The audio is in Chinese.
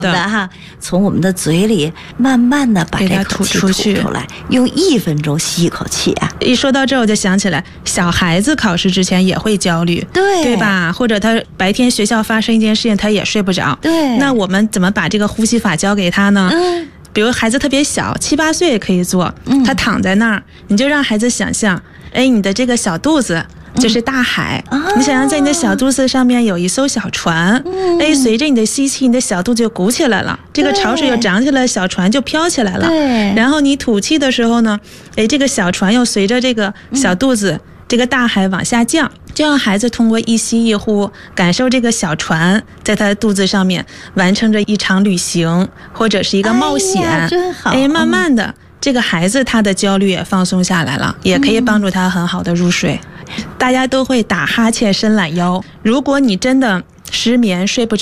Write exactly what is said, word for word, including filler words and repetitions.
的哈，从我们的嘴里慢慢的把这口气吐出来，用一分钟吸一口气啊。 一说到这我就想起来，小孩子考试之前也会焦虑， 对对吧？或者他白天学校发生一件事情，他也睡不着， 对。 那我们怎么把这个呼吸法教给他呢？ 嗯， 比如孩子特别小，七八岁也可以做， 嗯， 他躺在那儿，你就让孩子想象，哎，你的这个小肚子就是大海， 嗯啊， 你想象在你的小肚子上面有一艘小船， 嗯， 哎，随着你的吸气，你的小肚子就鼓起来了，这个潮水又涨起来，小船就飘起来了。 对。 然后你吐气的时候呢，哎，这个小船又随着这个小肚子，嗯，这个大海往下降，就让孩子通过一吸一呼，感受这个小船在他的肚子上面完成着一场旅行，或者是一个冒险。 哎呀，真好。 哎，慢慢的。嗯，这个孩子他的焦虑也放松下来了，也可以帮助他很好的入睡。嗯，大家都会打哈欠伸懒腰，如果你真的失眠睡不着